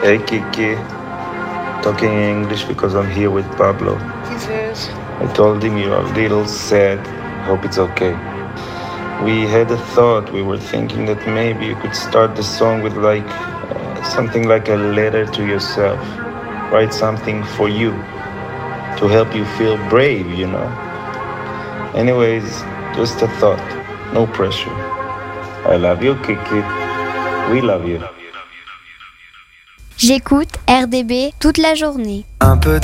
Hey Kiki, talking in English because I'm here with Pablo. Jesus. I told him you're a little sad. Hope it's okay. We had a thought. We were thinking that maybe you could start the song with something like a letter to yourself. Write something for you to help you feel brave, you know. Anyways, just a thought. No pressure. I love you, Kiki. We love you. J'écoute RDB toute la journée. Un peu